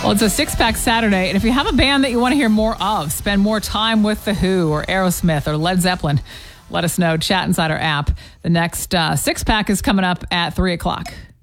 Well, it's a six-pack Saturday, and if you have a band that you want to hear more of, spend more time with The Who or Aerosmith or Led Zeppelin, let us know. Chat inside our app. The next six-pack is coming up at 3 o'clock.